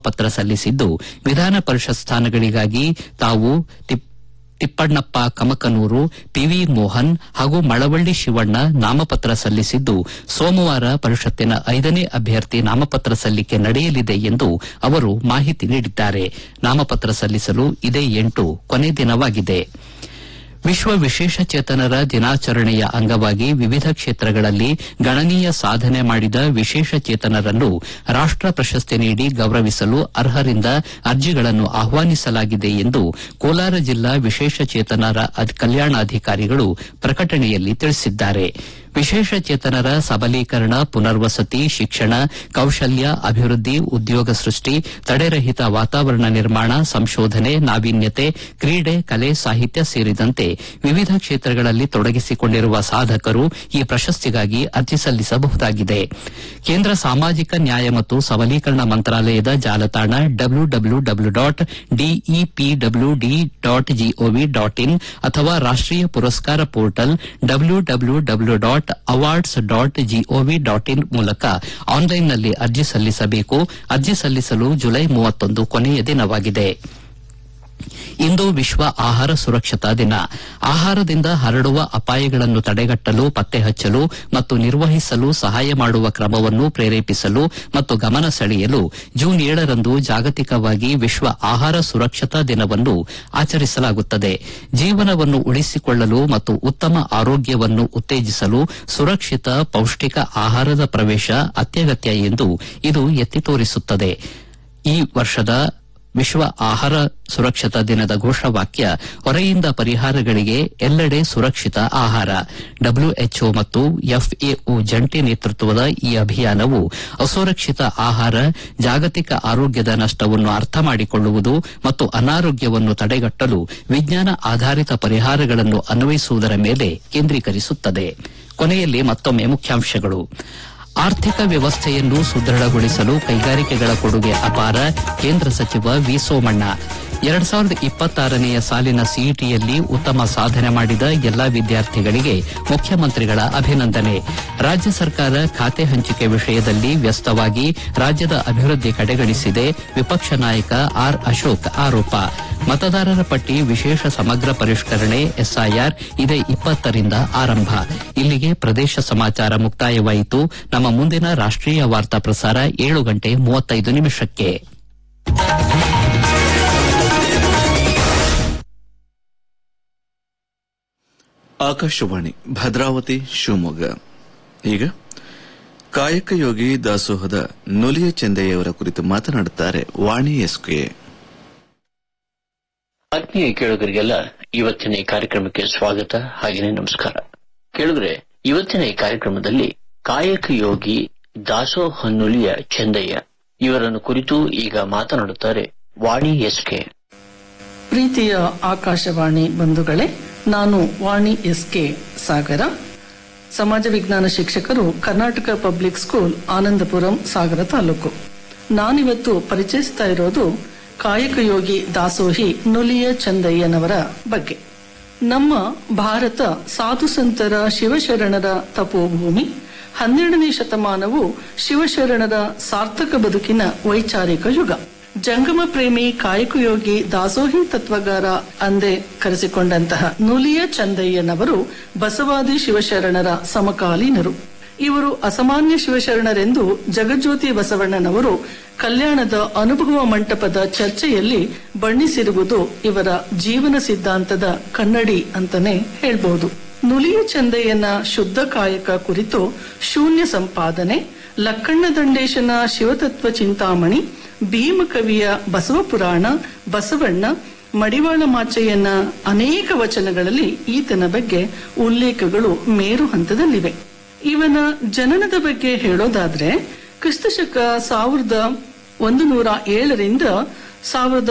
ಪತ್ರ ಸಲ್ಲಿಸಿದ್ದು ವಿಧಾನ ಪರಿಷತ್ ಸ್ಥಾನಗಳಿಗಾಗಿ ತಾವು ತಿಪ್ಪಣ್ಣಪ್ಪ ಕಮಕನೂರು, ಪಿವಿ ಮೋಹನ್ ಹಾಗೂ ಮಳವಳ್ಳಿ ಶಿವಣ್ಣ ನಾಮಪತ್ರ ಸಲ್ಲಿಸಿದ್ದು ಸೋಮವಾರ ಪರಿಷತ್ತಿನ 5ನೇ ಅಭ್ಯರ್ಥಿ ನಾಮಪತ್ರ ಸಲ್ಲಿಕೆ ನಡೆಯಲಿದೆ ಎಂದು ಅವರು ಮಾಹಿತಿ ನೀಡಿದ್ದಾರೆ. ನಾಮಪತ್ರ ಸಲ್ಲಿಸಲು ಇದೇ 8 ಕೊನೆ ದಿನವಾಗಿದೆ. ವಿಶ್ವ ವಿಶೇಷಚೇತನರ ದಿನಾಚರಣೆಯ ಅಂಗವಾಗಿ ವಿವಿಧ ಕ್ಷೇತ್ರಗಳಲ್ಲಿ ಗಣನೀಯ ಸಾಧನೆ ಮಾಡಿದ ವಿಶೇಷಚೇತನರನ್ನು ರಾಷ್ಟ ಪ್ರಶಸ್ತಿ ನೀಡಿ ಗೌರವಿಸಲು ಅರ್ಹರಿಂದ ಅರ್ಜಿಗಳನ್ನು ಆಹ್ವಾನಿಸಲಾಗಿದೆ ಎಂದು ಕೋಲಾರ ಜಿಲ್ಲಾ ವಿಶೇಷಚೇತನರ ಕಲ್ಯಾಣಾಧಿಕಾರಿಗಳು ಪ್ರಕಟಣೆಯಲ್ಲಿ ತಿಳಿಸಿದ್ದಾರೆ. ವಿಶೇಷಚೇತನರ ಸಬಲೀಕರಣ, ಪುನರ್ವಸತಿ, ಶಿಕ್ಷಣ, ಕೌಶಲ್ಯ ಅಭಿವೃದ್ಧಿ, ಉದ್ಯೋಗ ಸೃಷ್ಟಿ, ತಡೆರಹಿತ ವಾತಾವರಣ ನಿರ್ಮಾಣ, ಸಂಶೋಧನೆ, ನಾವೀನ್ಯತೆ, ಕ್ರೀಡೆ, ಕಲೆ, ಸಾಹಿತ್ಯ ಸೇರಿದಂತೆ ವಿವಿಧ ಕ್ಷೇತ್ರಗಳಲ್ಲಿ ತೊಡಗಿಸಿಕೊಂಡಿರುವ ಸಾಧಕರು ಈ ಪ್ರಶಸ್ತಿಗಾಗಿ ಅರ್ಜಿ ಸಲ್ಲಿಸಬಹುದಾಗಿದೆ. ಕೇಂದ್ರ ಸಾಮಾಜಿಕ ನ್ಯಾಯ ಮತ್ತು ಸಬಲೀಕರಣ ಮಂತ್ರಾಲಯದ ಜಾಲತಾಣ www.depwd.gov.in ಅಥವಾ ರಾಷ್ಟೀಯ ಪುರಸ್ಕಾರ ಪೋರ್ಟಲ್ www.awards.gov.in ಮೂಲಕ ಆನ್ಲೈನ್ನಲ್ಲಿ ಅರ್ಜಿ ಸಲ್ಲಿಸಬೇಕು. ಅರ್ಜಿ ಸಲ್ಲಿಸಲು ಜುಲೈ 31 ಕೊನೆಯ ದಿನವಾಗಿದೆ. ಇಂದು ವಿಶ್ವ ಆಹಾರ ಸುರಕ್ಷತಾ ದಿನ. ಆಹಾರದಿಂದ ಹರಡುವ ಅಪಾಯಗಳನ್ನು ತಡೆಗಟ್ಟಲು, ಪತ್ತೆ ಹಚ್ಚಲು ಮತ್ತು ನಿರ್ವಹಿಸಲು ಸಹಾಯ ಮಾಡುವ ಕ್ರಮವನ್ನು ಪ್ರೇರೇಪಿಸಲು ಮತ್ತು ಗಮನ ಸೆಳೆಯಲು ಜೂನ್ 7ರಂದು ಜಾಗತಿಕವಾಗಿ ವಿಶ್ವ ಆಹಾರ ಸುರಕ್ಷತಾ ದಿನವನ್ನು ಆಚರಿಸಲಾಗುತ್ತದೆ. ಜೀವನವನ್ನು ಉಳಿಸಿಕೊಳ್ಳಲು ಮತ್ತು ಉತ್ತಮ ಆರೋಗ್ಯವನ್ನು ಉತ್ತೇಜಿಸಲು ಸುರಕ್ಷಿತ, ಪೌಷ್ಟಿಕ ಆಹಾರದ ಪ್ರವೇಶ ಅತ್ಯಗತ್ಯ ಎಂದು ಇದು ಎತ್ತಿ ತೋರಿಸುತ್ತದೆ. ಈ ವರ್ಷದ ವಿಶ್ವ ಆಹಾರ ಸುರಕ್ಷತಾ ದಿನದ ಘೋಷವಾಕ್ಯ ಹೊರೆಯಿಂದ ಪರಿಹಾರಗಳಿಗೆ ಎಲ್ಲೆಡೆ ಸುರಕ್ಷಿತ ಆಹಾರ. ಡಬ್ಲ್ಯೂಎಚ್ಒ ಮತ್ತು ಎಫ್ಎಒ ಜಂಟಿ ನೇತೃತ್ವದ ಈ ಅಭಿಯಾನವು ಅಸುರಕ್ಷಿತ ಆಹಾರ, ಜಾಗತಿಕ ಆರೋಗ್ಯದ ನಷ್ಟವನ್ನು ಅರ್ಥ ಮಾಡಿಕೊಳ್ಳುವುದು ಮತ್ತು ಅನಾರೋಗ್ಯವನ್ನು ತಡೆಗಟ್ಟಲು ವಿಜ್ಞಾನ ಆಧಾರಿತ ಪರಿಹಾರಗಳನ್ನು ಅನ್ವಯಿಸುವುದರ ಮೇಲೆ ಕೇಂದ್ರೀಕರಿಸುತ್ತದೆ. ಕೊನೆಯಲ್ಲಿ ಮತ್ತೊಮ್ಮೆ ಮುಖ್ಯಾಂಶಗಳು. ಆರ್ಥಿಕ ವ್ಯವಸ್ಥೆಯನ್ನು ಸುದೃಢಗೊಳಿಸಲು ಕೈಗಾರಿಕೆಗಳ ಕೊಡುಗೆ ಅಪಾರ, ಕೇಂದ್ರ ಸಚಿವ ವಿ ಸೋಮಣ್ಣ. 2026ನೇ ಸಾಲಿನ ಸಿಇಟಿಯಲ್ಲಿ ಉತ್ತಮ ಸಾಧನೆ ಮಾಡಿದ ಎಲ್ಲಾ ವಿದ್ಯಾರ್ಥಿಗಳಿಗೆ ಮುಖ್ಯಮಂತ್ರಿಗಳ ಅಭಿನಂದನೆ. ರಾಜ್ಯ ಸರ್ಕಾರ ಖಾತೆ ಹಂಚಿಕೆ ವಿಷಯದಲ್ಲಿ ವ್ಯಸ್ತವಾಗಿ ರಾಜ್ಯದ ಅಭಿವೃದ್ಧಿ ಕಡೆಗಣಿಸಿದೆ. ವಿಪಕ್ಷ ನಾಯಕ ಆರ್ ಅಶೋಕ್ ಆರೋಪ. ಮತದಾರರ ಪಟ್ಟಿ ವಿಶೇಷ ಸಮಗ್ರ ಪರಿಷ್ಕರಣೆ ಎಸ್ಐಆರ್ ಇದೇ 20ರಿಂದ ಆರಂಭ. ಇಲ್ಲಿಗೆ ಪ್ರದೇಶ ಸಮಾಚಾರ ಮುಕ್ತಾಯವಾಯಿತು. ನಮ್ಮ ಮುಂದಿನ ರಾಷ್ಟೀಯ ವಾರ್ತಾ ಪ್ರಸಾರ 7:35 ಆಕಾಶವಾಣಿ ಭದ್ರಾವತಿ ಶಿವಮೊಗ್ಗ. ಈಗ ಕಾಯಕ ಯೋಗಿ ದಾಸೋಹದ ನುಲಿಯ ಚೆಂದಯ್ಯವರ ಕುರಿತು ಮಾತನಾಡುತ್ತಾರೆ ವಾಣಿ ಎಸ್ಕೆ. ಆತ್ಮೀಯ ಕೇಳುಗರಿಗೆಲ್ಲ ಇವತ್ತಿನ ಈ ಕಾರ್ಯಕ್ರಮಕ್ಕೆ ಸ್ವಾಗತ, ಹಾಗೆಯೇ ನಮಸ್ಕಾರ. ಕೇಳುಗರೆ, ಇವತ್ತಿನ ಈ ಕಾರ್ಯಕ್ರಮದಲ್ಲಿ ಕಾಯಕ ಯೋಗಿ ದಾಸೋಹ ನುಲಿಯ ಚೆಂದಯ್ಯ ಇವರನ್ನು ಕುರಿತು ಈಗ ಮಾತನಾಡುತ್ತಾರೆ ವಾಣಿ ಎಸ್ಕೆ. ಪ್ರೀತಿಯ ಆಕಾಶವಾಣಿ ಬಂಧುಗಳೇ, ನಾನು ವಾಣಿ ಎಸ್ಕೆ ಸಾಗರ, ಸಮಾಜ ವಿಜ್ಞಾನ ಶಿಕ್ಷಕರು, ಕರ್ನಾಟಕ ಪಬ್ಲಿಕ್ ಸ್ಕೂಲ್, ಆನಂದಪುರಂ, ಸಾಗರ ತಾಲೂಕು. ನಾನಿವತ್ತು ಪರಿಚಯಿಸ್ತಾ ಇರೋದು ಕಾಯಕ ಯೋಗಿ ದಾಸೋಹಿ ನುಲಿಯ ಚೆಂದಯ್ಯನವರ ಬಗ್ಗೆ. ನಮ್ಮ ಭಾರತ ಸಾಧು ಸಂತರ ಶಿವಶರಣರ ತಪೋಭೂಮಿ. 12ನೇ ಶತಮಾನವು ಶಿವಶರಣರ ಸಾರ್ಥಕ ಬದುಕಿನ ವೈಚಾರಿಕ ಯುಗ. ಜಂಗಮ ಪ್ರೇಮಿ ಕಾಯಕಯೋಗಿ ದಾಸೋಹಿ ತತ್ವಗಾರ ಅಂದೇ ಕರೆಸಿಕೊಂಡಂತಹ ನುಲಿಯ ಚೆಂದಯ್ಯನವರು ಬಸವಾದಿ ಶಿವಶರಣರ ಸಮಕಾಲೀನರು. ಇವರು ಅಸಾಮಾನ್ಯ ಶಿವಶರಣರೆಂದು ಜಗಜ್ಯೋತಿ ಬಸವಣ್ಣನವರು ಕಲ್ಯಾಣದ ಅನುಭವ ಮಂಟಪದ ಚರ್ಚೆಯಲ್ಲಿ ಬಣ್ಣಿಸಿರುವುದು ಇವರ ಜೀವನ ಸಿದ್ಧಾಂತದ ಕನ್ನಡಿ ಅಂತಾನೆ ಹೇಳ್ಬಹುದು. ನುಲಿಯ ಚೆಂದಯ್ಯನ ಶುದ್ಧ ಕಾಯಕ ಕುರಿತು ಶೂನ್ಯ ಸಂಪಾದನೆ, ಲಕ್ಕಣ್ಣ ದಂಡೇಶನ ಶಿವತತ್ವ ಚಿಂತಾಮಣಿ, ಭೀಮಕವಿಯ ಬಸವ ಪುರಾಣ, ಬಸವಣ್ಣ, ಮಡಿವಾಳ ಮಾಚಯ್ಯನ ಅನೇಕ ವಚನಗಳಲ್ಲಿ ಈತನ ಬಗ್ಗೆ ಉಲ್ಲೇಖಗಳು ಮೇರು ಹಂತದಲ್ಲಿವೆ. ಇವನ ಜನನದ ಬಗ್ಗೆ ಹೇಳೋದಾದ್ರೆ ಕ್ರಿಸ್ತಶಕ 1107ರಿಂದ